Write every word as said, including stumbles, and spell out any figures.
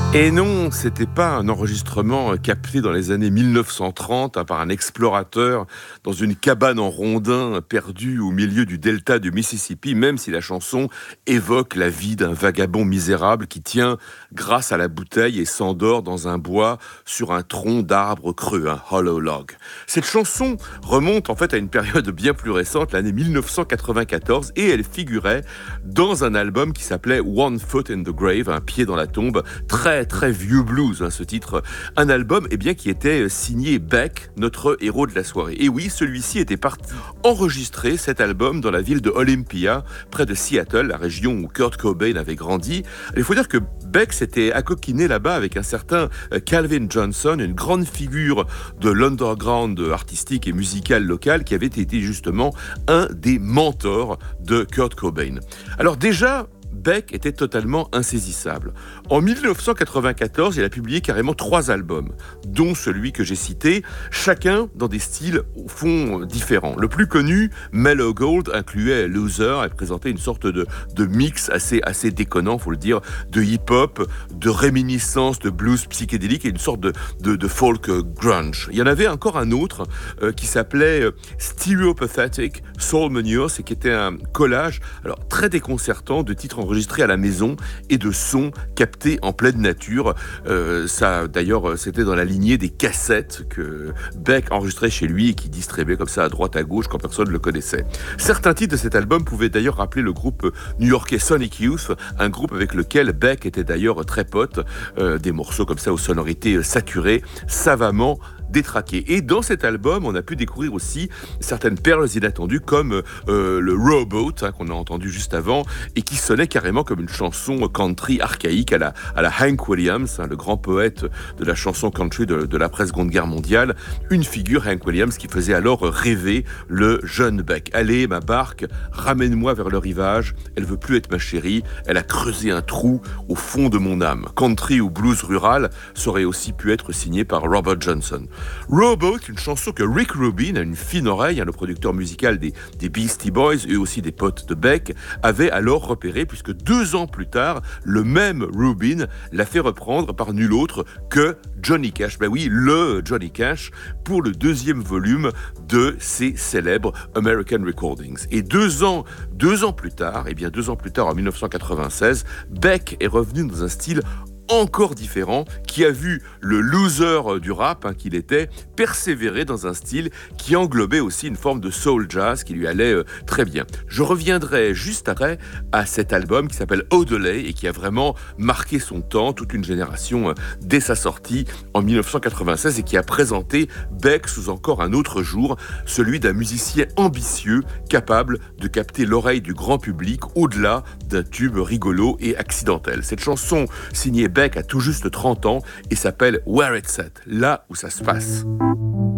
Et non, c'était pas un enregistrement capté dans les années mille neuf cent trente hein, par un explorateur dans une cabane en rondin perdue au milieu du delta du Mississippi, même si la chanson évoque la vie d'un vagabond misérable qui tient grâce à la bouteille et s'endort dans un bois sur un tronc d'arbre creux, un hollow log. Cette chanson remonte en fait à une période bien plus récente, l'année mille neuf cent quatre-vingt-quatorze, et elle figurait dans un album qui s'appelait One Foot in the Grave, un pied dans la tombe, très très vieux blues, hein, ce titre. Un album eh bien, qui était signé Beck, notre héros de la soirée. Et oui, celui-ci était parti enregistrer cet album dans la ville de Olympia, près de Seattle, la région où Kurt Cobain avait grandi. Il faut dire que Beck s'était accoquiné là-bas avec un certain Calvin Johnson, une grande figure de l'underground artistique et musical local qui avait été justement un des mentors de Kurt Cobain. Alors déjà, Beck était totalement insaisissable. En mille neuf cent quatre-vingt-quatorze, il a publié carrément trois albums, dont celui que j'ai cité, chacun dans des styles au fond différents. Le plus connu, Mellow Gold, incluait Loser et présentait une sorte de, de mix assez, assez déconnant, faut le dire, de hip-hop, de réminiscence de blues psychédélique et une sorte de, de, de folk grunge. Il y en avait encore un autre euh, qui s'appelait euh, Stereopathetic Soul Manures et qui était un collage alors, très déconcertant de titres enregistrés à la maison et de sons captés en pleine nature. Euh, ça, d'ailleurs, c'était dans la lignée des cassettes que Beck enregistrait chez lui et qui distribuait comme ça à droite à gauche quand personne ne le connaissait. Certains titres de cet album pouvaient d'ailleurs rappeler le groupe new-yorkais Sonic Youth, un groupe avec lequel Beck était d'ailleurs très pote. Euh, des morceaux comme ça aux sonorités saturées, savamment détraqué. Et dans cet album, on a pu découvrir aussi certaines perles inattendues comme euh, le Rowboat hein, qu'on a entendu juste avant et qui sonnait carrément comme une chanson country archaïque à la, à la Hank Williams, hein, le grand poète de la chanson country de, de l'après-seconde guerre mondiale. Une figure, Hank Williams, qui faisait alors rêver le jeune Beck. Allez, ma barque, ramène-moi vers le rivage. Elle veut plus être ma chérie. Elle a creusé un trou au fond de mon âme. Country ou blues rural, ça aurait aussi pu être signé par Robert Johnson. Rowboat, une chanson que Rick Rubin, a une fine oreille, hein, le producteur musical des, des Beastie Boys et aussi des potes de Beck, avait alors repéré, puisque deux ans plus tard, le même Rubin l'a fait reprendre par nul autre que Johnny Cash. Ben oui, le Johnny Cash, pour le deuxième volume de ses célèbres American Recordings. Et deux ans, deux ans plus tard, eh bien deux ans plus tard, en mille neuf cent quatre-vingt-seize, Beck est revenu dans un style encore différent, qui a vu le loser du rap hein, qu'il était persévérer dans un style qui englobait aussi une forme de soul jazz qui lui allait euh, très bien. Je reviendrai juste après à cet album qui s'appelle Odelay et qui a vraiment marqué son temps, toute une génération euh, dès sa sortie en mille neuf cent quatre-vingt-seize et qui a présenté Beck sous encore un autre jour, celui d'un musicien ambitieux capable de capter l'oreille du grand public au-delà d'un tube rigolo et accidentel. Cette chanson signée Beck a tout juste trente ans et s'appelle Where It's At, là où ça se passe.